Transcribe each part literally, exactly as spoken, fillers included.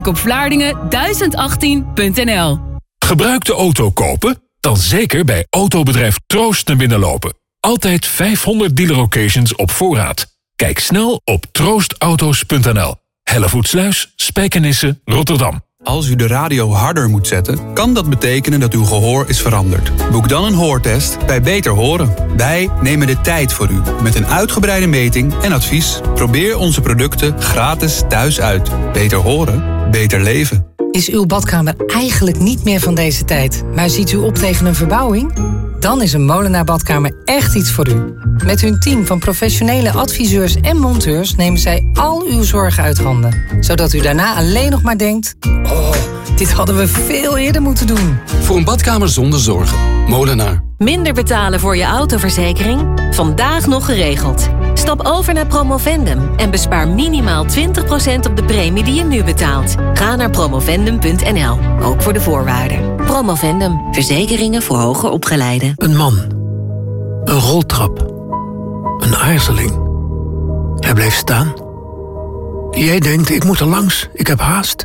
op vlaardingen duizend achttien punt n l. Gebruikte auto kopen? Dan zeker bij autobedrijf Troost naar binnen lopen. Altijd vijfhonderd dealer occasions op voorraad. Kijk snel op troostauto's punt n l. Hellevoetsluis, Spijkenisse, Rotterdam. Als u de radio harder moet zetten, kan dat betekenen dat uw gehoor is veranderd. Boek dan een hoortest bij Beter Horen. Wij nemen de tijd voor u, met een uitgebreide meting en advies. Probeer onze producten gratis thuis uit. Beter horen, beter leven. Is uw badkamer eigenlijk niet meer van deze tijd, maar ziet u op tegen een verbouwing? Dan is een Molenaar Badkamer echt iets voor u. Met hun team van professionele adviseurs en monteurs nemen zij al uw zorgen uit handen. Zodat u daarna alleen nog maar denkt: oh, dit hadden we veel eerder moeten doen. Voor een badkamer zonder zorgen. Molenaar. Minder betalen voor je autoverzekering? Vandaag nog geregeld. Stap over naar Promovendum en bespaar minimaal twintig procent op de premie die je nu betaalt. Ga naar promovendum punt n l, ook voor de voorwaarden. Promovendum, verzekeringen voor hoger opgeleiden. Een man. Een roltrap. Een aarzeling. Hij bleef staan. Jij denkt, ik moet er langs, ik heb haast.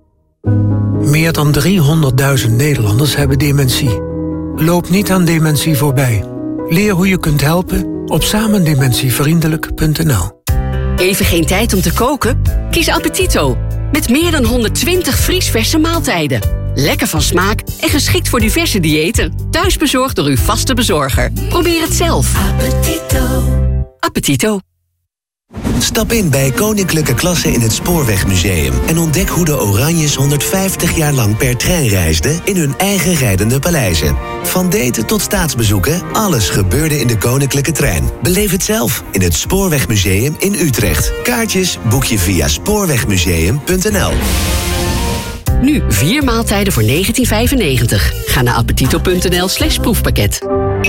Meer dan driehonderdduizend Nederlanders hebben dementie. Loop niet aan dementie voorbij. Leer hoe je kunt helpen op samendementievriendelijk punt n l. Even geen tijd om te koken? Kies Appetito. Met meer dan honderdtwintig vriesverse maaltijden. Lekker van smaak en geschikt voor diverse diëten. Thuisbezorgd door uw vaste bezorger. Probeer het zelf. Appetito. Appetito. Stap in bij Koninklijke Klasse in het Spoorwegmuseum en ontdek hoe de Oranjes honderdvijftig jaar lang per trein reisden in hun eigen rijdende paleizen. Van daten tot staatsbezoeken, alles gebeurde in de Koninklijke Trein. Beleef het zelf in het Spoorwegmuseum in Utrecht. Kaartjes boek je via spoorwegmuseum punt n l. Nu vier maaltijden voor negentien vijfennegentig. Ga naar appetito punt n l slash proefpakket.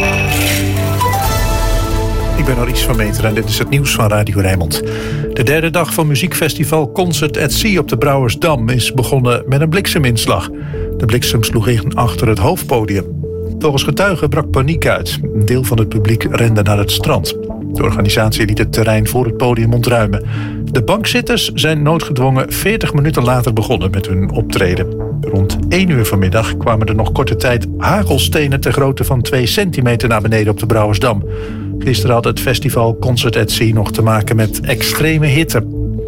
Ik ben Maurice van Meteren en dit is het nieuws van Radio Rijnmond. De derde dag van muziekfestival Concert at Sea op de Brouwersdam is begonnen met een blikseminslag. De bliksem sloeg in achter het hoofdpodium. Volgens getuigen brak paniek uit. Een deel van het publiek rende naar het strand. De organisatie liet het terrein voor het podium ontruimen. De bankzitters zijn noodgedwongen veertig minuten later begonnen met hun optreden. Rond één uur vanmiddag kwamen er nog korte tijd hagelstenen ter grootte van twee centimeter naar beneden op de Brouwersdam. Gisteren had het festival Concert at Sea nog te maken met extreme hitte.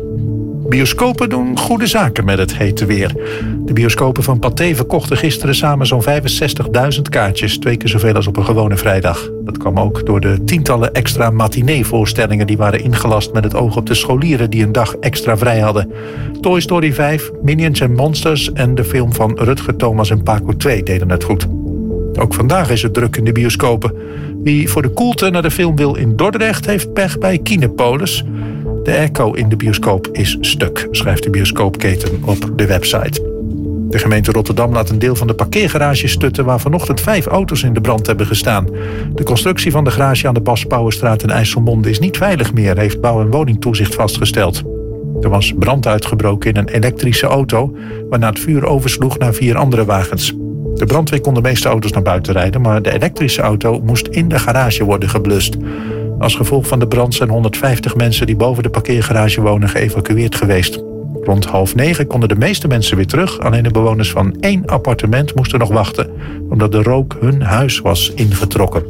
Bioscopen doen goede zaken met het hete weer. De bioscopen van Pathé verkochten gisteren samen zo'n vijfenzestigduizend kaartjes. Twee keer zoveel als op een gewone vrijdag. Dat kwam ook door de tientallen extra matinee-voorstellingen die waren ingelast met het oog op de scholieren die een dag extra vrij hadden. Toy Story vijf, Minions and Monsters en de film van Rutger Thomas en Paco twee deden het goed. Ook vandaag is het druk in de bioscopen. Wie voor de koelte naar de film wil in Dordrecht heeft pech bij Kinepolis. De airco in de bioscoop is stuk, schrijft de bioscoopketen op de website. De gemeente Rotterdam laat een deel van de parkeergarages stutten waar vanochtend vijf auto's in de brand hebben gestaan. De constructie van de garage aan de Bas Pauwenstraat in IJsselmonde is niet veilig meer, heeft Bouw- en Woningtoezicht vastgesteld. Er was brand uitgebroken in een elektrische auto, waarna het vuur oversloeg naar vier andere wagens. De brandweer kon de meeste auto's naar buiten rijden, maar de elektrische auto moest in de garage worden geblust. Als gevolg van de brand zijn honderdvijftig mensen die boven de parkeergarage wonen geëvacueerd geweest. Rond half negen konden de meeste mensen weer terug. Alleen de bewoners van één appartement moesten nog wachten, omdat de rook hun huis was ingetrokken.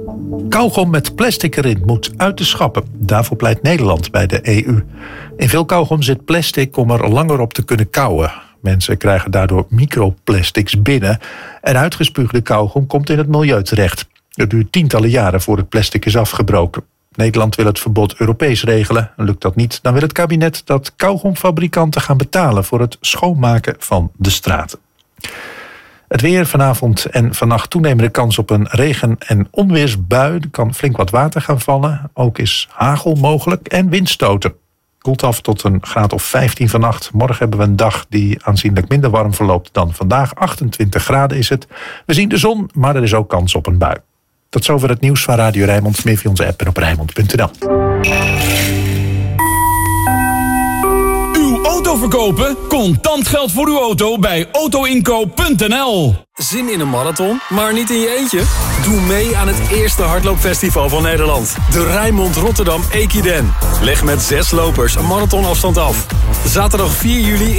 Kauwgom met plastic erin moet uit de schappen. Daarvoor pleit Nederland bij de E U. In veel kauwgom zit plastic om er langer op te kunnen kauwen. Mensen krijgen daardoor microplastics binnen en uitgespuugde kauwgom komt in het milieu terecht. Het duurt tientallen jaren voor het plastic is afgebroken. Nederland wil het verbod Europees regelen. Lukt dat niet, dan wil het kabinet dat kauwgomfabrikanten gaan betalen voor het schoonmaken van de straten. Het weer vanavond en vannacht toenemende kans op een regen- en onweersbui. Er kan flink wat water gaan vallen. Ook is hagel mogelijk en windstoten. Koelt af tot een graad of vijftien vannacht. Morgen hebben we een dag die aanzienlijk minder warm verloopt dan vandaag. achtentwintig graden is het. We zien de zon, maar er is ook kans op een bui. Tot zover het nieuws van Radio Rijnmond. Meer via onze app en op rijnmond punt n l. Uw auto verkopen? Contant geld voor uw auto bij autoinkoop punt n l. Zin in een marathon, maar niet in je eentje? Doe mee aan het eerste hardloopfestival van Nederland. De Rijnmond Rotterdam Equiden. Leg met zes lopers een marathonafstand af. Zaterdag vier juli in